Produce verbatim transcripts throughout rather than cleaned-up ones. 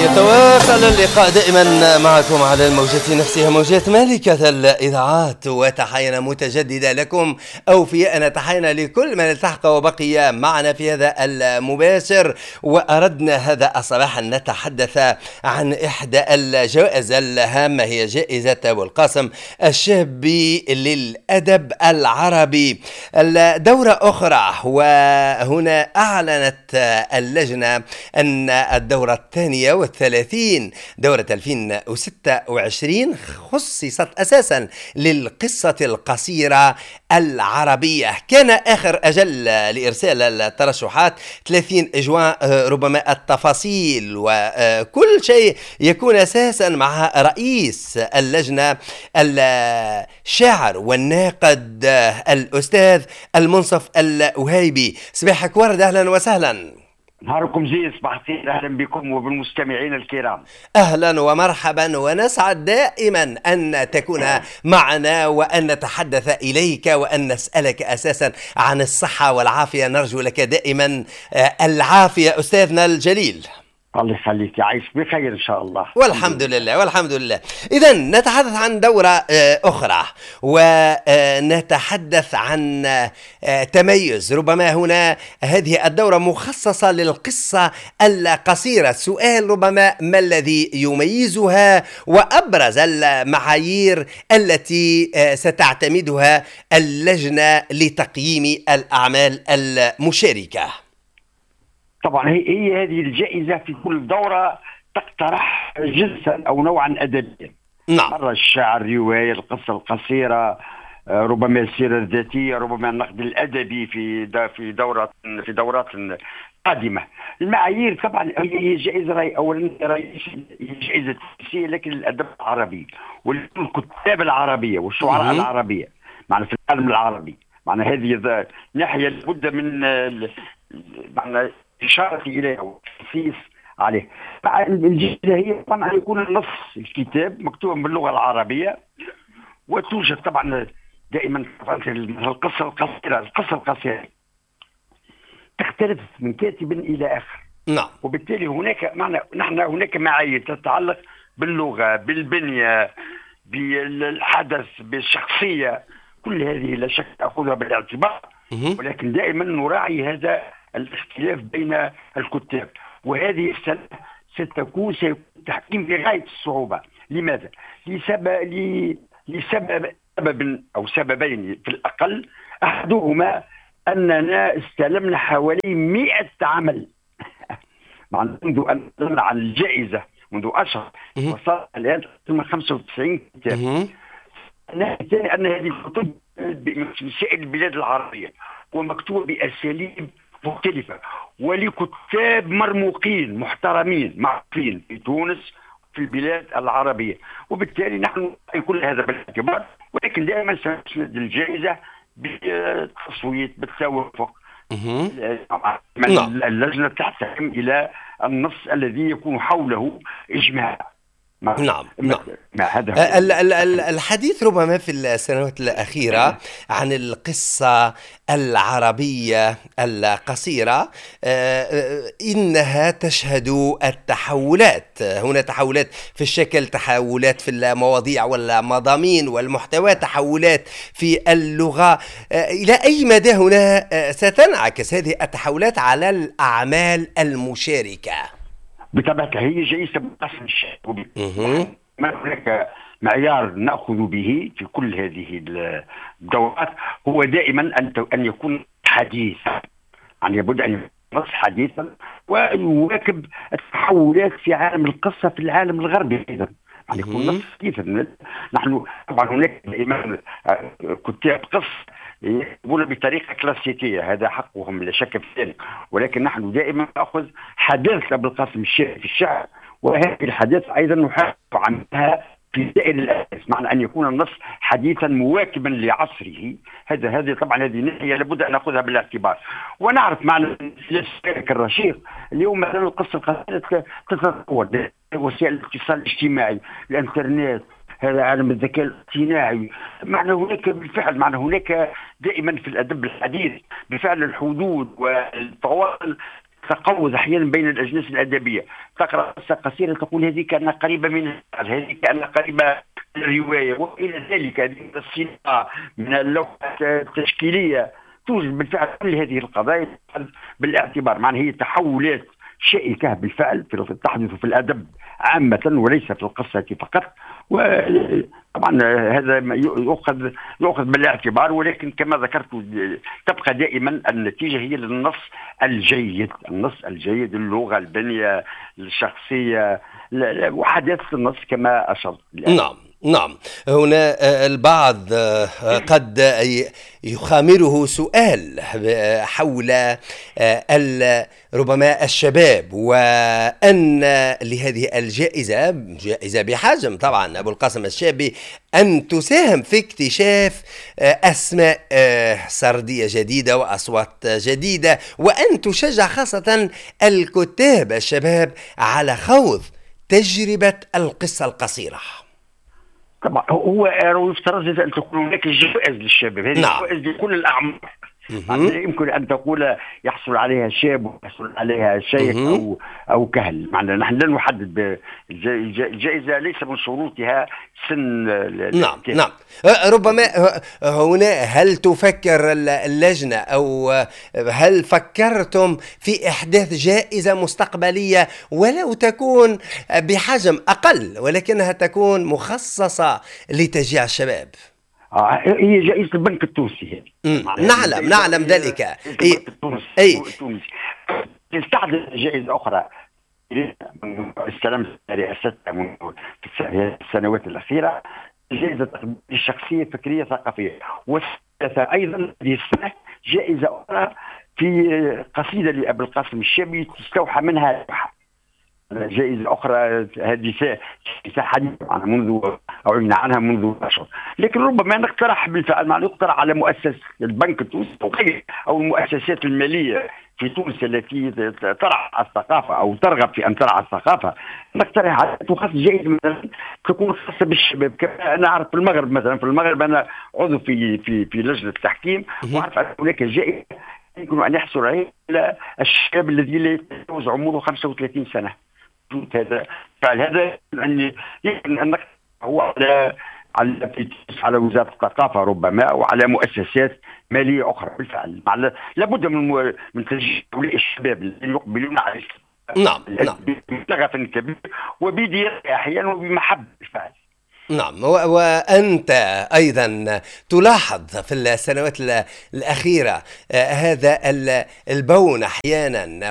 يتواصل اللقاء دائما معكم على الموجة نفسها، موجات مالكة الإذاعات، وتحينا متجددة لكم أوفياء، تحينا لكل من التحق وبقي معنا في هذا المباشر. وأردنا هذا الصباح أن نتحدث عن إحدى الجوائز الهامة، هي جائزة أبو القاسم الشابي للأدب العربي. الدورة أخرى، وهنا أعلنت اللجنة أن الدورة الثانية والثلاثين دورة ألفين وستة وعشرين خصصت أساسا للقصة القصيرة العربية. كان آخر أجل لإرسال الترشحات ثلاثين جوان، ربما التفاصيل وكل شيء يكون أساسا مع رئيس اللجنة الشاعر والناقد الأستاذ المنصف الوهيبي. صباحك ورد، أهلا وسهلا. نهاركم زين، صباح الخير، اهلا بكم وبالمستمعين الكرام. اهلا ومرحبا، ونسعد دائما ان تكون معنا وان نتحدث اليك وان نسالك اساسا عن الصحه والعافيه. نرجو لك دائما العافيه استاذنا الجليل. الله يخليك، عايش بخير ان شاء الله. والحمد لله والحمد لله. إذا نتحدث عن دورة أخرى، ونتحدث عن تميز. ربما هنا هذه الدورة مخصصة للقصة القصيرة. السؤال ربما ما الذي يميزها، وأبرز المعايير التي ستعتمدها اللجنة لتقييم الأعمال المشاركة؟ طبعا هي, هي هذه الجائزة في كل دورة تقترح جنسا أو نوعا أدبيا. نعم. مرة الشعر، الرواية، القصة القصيرة، ربما السيرة الذاتية، ربما النقد الأدبي في في دورات في دورات قادمة. المعايير طبعا هي جائزة رأي أولا جائزة تونسية لكن للأدب العربي والكتاب العربية والشعراء العربية، معنا في العالم العربي. معنا هذه ناحية لابد من معنا إشارة إليها وتنصيص عليه. الجائزة هي طبعا أن يكون النص الكتاب مكتوبا باللغة العربية، وتوجد طبعا دائما القصة القصيرة. القصة القصيرة تختلف من كاتب إلى آخر. نعم. وبالتالي هناك معنا نحن هناك معايير تتعلق باللغة، بالبنية، بالحدث، بالشخصية. كل هذه لا شك أخذها بالاعتبار، ولكن دائما نراعي هذا الاختلاف بين الكتاب. وهذه السنة ستكون سيكون تحكيم بغاية الصعوبة. لماذا؟ لسبب لسبب سبب أو سببين في الأقل. أحدهما أننا استلمنا حوالي مئة عمل منذ أن نعلن عن الجائزة منذ أشهر، وصل الآن خمسة وتسعين كتاب. الثاني أن هذه الكتب من سائر البلاد العربية ومكتوبة بأساليب مختلفة ولكتاب مرموقين محترمين معروفين في تونس في البلاد العربية. وبالتالي نحن كل هذا بالاعتبار، ولكن دائما سنسند الجائزة بالتصويت بالتوافق. اللجنة تحتكم إلى النص الذي يكون حوله إجماع. نعم نعم. الحديث ربما في السنوات الأخيرة عن القصة العربية القصيرة إنها تشهد التحولات. هنا تحولات في الشكل، تحولات في المواضيع والمضامين والمحتوى، تحولات في اللغة. إلى أي مدى هنا ستنعكس هذه التحولات على الأعمال المشاركة؟ بطبيعة هي جائزة بقسم الشعب. ما هناك معيار نأخذ به في كل هذه الدورات، هو دائما أن أن يكون حديثا. يعني لابد أن يكون نص حديثا ويواكب التحولات في عالم القصة في العالم الغربي أيضا. يعني يكون نص حديثا. نحن طبعا هناك دائما كتاب قص يكتبون بطريقة كلاسيكية، هذا حقهم لا شك في ذلك، ولكن نحن دائما نأخذ حداثة أبو القاسم الشابي في الشعر، وهذه الحداثة أيضا نحاول عنها في سائر الأحداث، معنى أن يكون النص حديثا مواكبا لعصره. هذا هذه طبعا هذه ناحية لابد أن نأخذها بالاعتبار. ونعرف معنى السلك الرشيق اليوم مثلا القصة القصيرة تتطور، وسائل الاتصال الاجتماعي، الانترنت، هذا عالم الذكاء الاصطناعي. معنى هناك بالفعل معنى هناك دائما في الأدب الحديث بالفعل الحدود والفواصل تقوض احيانا بين الاجناس الادبيه، تقرا قصه قصيره تقول هذه كانها قريبه من هذه كانها قريبه من الروايه والى ذلك. هذه من الصناعه، من اللوحه التشكيليه، توجد بالفعل كل هذه القضايا بالاعتبار. معناها هي تحولات شائكه بالفعل تحدث في الادب عامه وليس في القصه فقط. وطبعا هذا يؤخذ يؤخذ بالاعتبار، ولكن كما ذكرت تبقى دائما النتيجه هي للنص الجيد، النص الجيد، اللغه، البنيه الشخصيه، وحداثه النص كما اشرت. نعم نعم. هنا البعض قد يخامره سؤال حول ربما الشباب، وأن لهذه الجائزة، جائزة بحجم طبعا أبو القاسم الشابي، أن تساهم في اكتشاف أسماء سردية جديدة وأصوات جديدة، وأن تشجع خاصة الكتاب الشباب على خوض تجربة القصة القصيرة. طبعا هو يفترض ان تكون هناك جوائز للشباب، هذه نعم. جوائز لكل الاعمار. يمكن ان تقول يحصل عليها شاب ويحصل عليها شيخ او او كهل. معناها نحن لا نحدد الجائزه، ليس من شروطها سن. نعم نعم. ربما هنا هل تفكر اللجنه او هل فكرتم في احداث جائزه مستقبليه ولو تكون بحجم اقل ولكنها تكون مخصصه لتشجيع الشباب؟ آه هي جائزة البنك التونسي هذه. نعلم نعلم ذلك. البنك التونسي. أي تستعد جائزة أخرى من استلمت رئاستها من في السنوات الأخيرة، جائزة تقدير الشخصية الفكرية الثقافية. وثلاثة أيضا هذه السنة جائزة أخرى في قصيدة لأبي القاسم الشابي تستوحى منها لوحة. جائزة أخرى هذه حديث عنها منذ أعلن عنها منذ أشهر، لكن ربما نقترح بالفعل ما يقترح على مؤسسة البنك التونسي أو المؤسسات المالية في تونس التي ترعى الثقافة أو ترغب في أن ترعى الثقافة، نقترح على تخصص جائزة مثلا تكون خاصة بالشباب. كما أنا أعرف في المغرب مثلا، في المغرب أنا عضو في في في لجنة التحكيم، وأعرف أن هناك جائزة يمكن أن يحصل على الشباب الذي لا يتجاوز عمره خمسة وثلاثين سنة. هذا فعل هذا يعني يمكن ان هو على على على وزاره الثقافه ربما وعلى مؤسسات ماليه اخرى بالفعل. لابد من من تشجيع الشباب الذين يقبلون على نعم نعم بشغف كبير وبدير احيانا وبمحبه بالفعل. نعم. وأنت أيضا تلاحظ في السنوات الأخيرة هذا البون أحيانا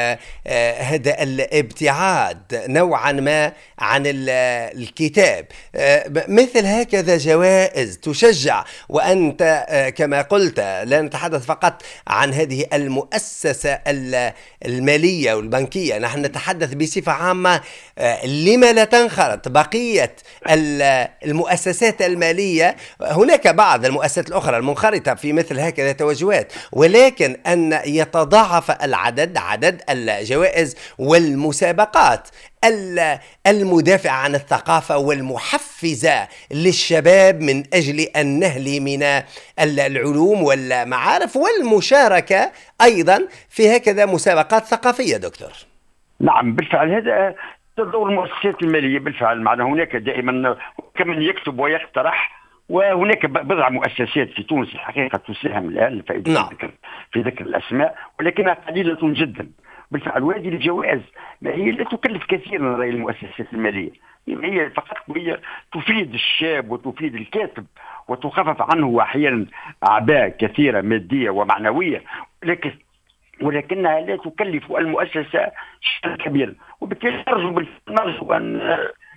وهذا الابتعاد نوعا ما عن الكتاب، مثل هكذا جوائز تشجع. وأنت كما قلت لا نتحدث فقط عن هذه المؤسسة المالية والبنكية، نحن نتحدث بصفة عامة. لما لا تنخرط بقية المؤسسات المالية؟ هناك بعض المؤسسات الأخرى المنخرطة في مثل هكذا توجهات، ولكن أن يتضاعف العدد، عدد الجوائز والمسابقات المدافعة عن الثقافة والمحفزة للشباب من أجل النهل من العلوم والمعارف والمشاركة أيضا في هكذا مسابقات ثقافية. دكتور. نعم بالفعل هذا دور المؤسسات المالية بالفعل. معنا هناك دائما كمن يكتب ويقترح، وهناك بضع مؤسسات في تونس الحقيقة تساهم الآن في نعم. في ذكر الأسماء، ولكنها قليلة جدا بالفعل. وهذه الجوائز هي لا تكلف كثيرا رأي المؤسسات المالية، هي فقط هي تفيد الشاب وتفيد الكاتب وتخفف عنه أحيانا أعباء كثيرة مادية ومعنوية، لكن ولكنها لا تكلف المؤسسة شيئا كبيرا. وبالتالي نرجو نرجو أن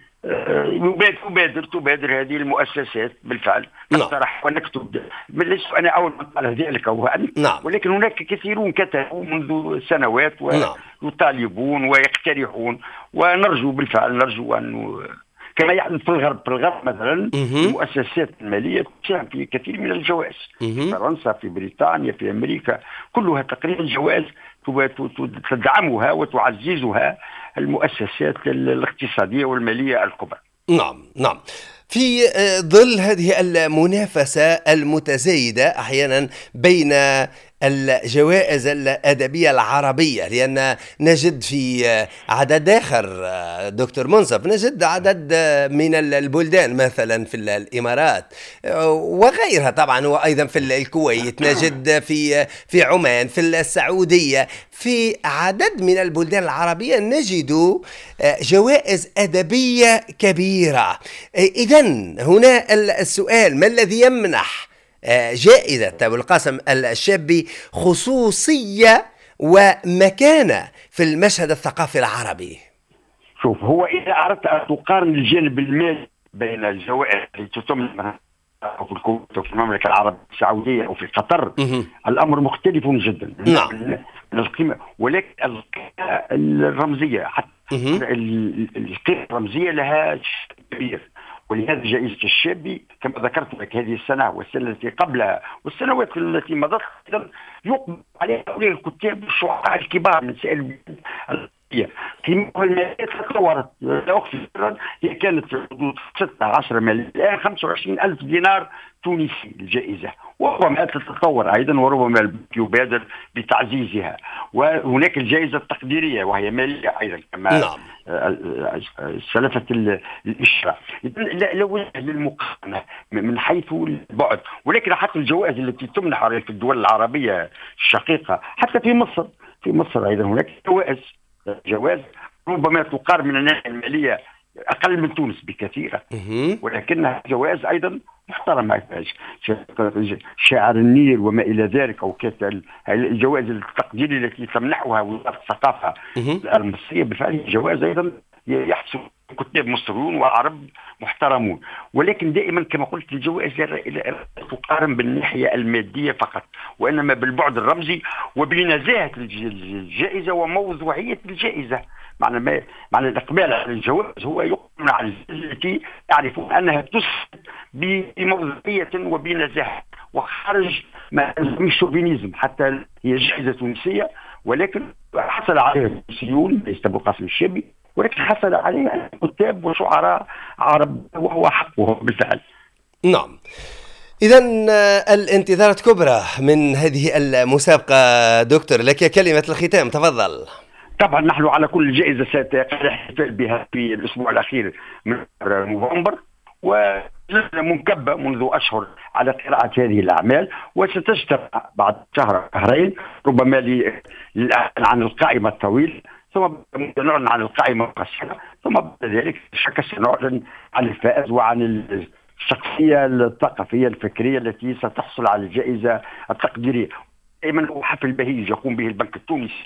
تبادر تبادر هذه المؤسسات بالفعل نقترح ونكتب. ليس أنا أول من قال ذلك هو أنت، نعم. ولكن هناك كثيرون كتبوا منذ سنوات ويطالبون ويقترحون، ونرجو بالفعل نرجو أن كما يحدث في الغرب. في الغرب مثلا المؤسسات المالية تساهم في كثير من الجوائز، في فرنسا، في بريطانيا، في أمريكا، كلها تقريبا جوائز تدعمها وتعززها المؤسسات الاقتصادية والمالية الكبرى. نعم نعم. في ظل هذه المنافسة المتزايدة أحيانا بين الجوائز الأدبية العربية، لأن نجد في عدد آخر دكتور منصف، نجد عدد من البلدان مثلا في الإمارات وغيرها طبعا، وأيضا في الكويت، نجد في في عمان، في السعودية، في عدد من البلدان العربية نجد جوائز أدبية كبيرة. إذن هنا السؤال: ما الذي يمنح جائزة أبو القاسم الشابي خصوصية ومكانة في المشهد الثقافي العربي؟ شوف، هو إذا أردت أن تقارن الجانب المالي بين الجوائز التي تتم في الكويت وفي المملكة العربية السعودية وفي قطر، الأمر مختلف جدا. نعم. القيمة، ولكن القيمة الرمزية، حتى القيمة الرمزية لها كبير. ولهذا جائزة الشابي كما ذكرت لك هذه السنة والسنة التي قبلها والسنوات التي مضت يقبل عليها هؤلاء الكتاب والشعراء الكبار من سائر البلاد. قيمتها المالية تطورت، لا أخفي سرا، هي كانت في حدود ستة عشر مليون، الآن خمسة وعشرين ألف دينار تونسي الجائزة، وربما تتطور أيضا، وربما البنك يبادر بتعزيزها. وهناك الجائزة التقديرية وهي مالية أيضا كما نعم. سلفت الإشراء. لا وجه للمقارنة من حيث البعد، ولكن حتى الجوائز التي تمنح في الدول العربية الشقيقة، حتى في مصر في مصر أيضا هناك جوائز جواز ربما تقارن من الناحية المالية أقل من تونس بكثير، ولكنها جوائز أيضا محترمة، شاعر النيل وما إلى ذلك، أو كذا الجوائز التقديرية التي تمنحها وزارة الثقافة المصرية بالفعل جوائز أيضا يحصل كتاب مصريون وعرب محترمون. ولكن دائما كما قلت الجوائز لا تقارن بالناحية المادية فقط، وإنما بالبعد الرمزي وبنزاهة الجائزة وموضوعية الجائزة. معنى ما معنى الإقبال على الجوائز هو يقوم على التي يعرفون أنها تسعد بموضوعية وبنزاهة وخارج ما يسمى الشوفينيزم. حتى هي جائزة تونسية، ولكن حصل عليها التونسيون ليس أبو القاسم الشابي، ولكن حصل عليها كتاب وشعراء عرب، وهو حقه بالفعل. نعم. إذن الانتظارات كبرى من هذه المسابقة. دكتور، لك كلمة الختام، تفضل. طبعا نحن على كل جائزة سنحتفل بها في الأسبوع الأخير من نوفمبر، ومنكبة منذ أشهر على قراءة هذه الأعمال، وستجتمع بعد شهر شهرين ربما للإعلان عن القائمة الطويلة، ثم نعلن عن القائمة القصيرة، ثم بعد ذلك شك سنعلن عن الفائز وعن الشخصية الثقافية الفكرية التي ستحصل على الجائزة التقديرية. دائما هو حفل بهيج يقوم به البنك التونسي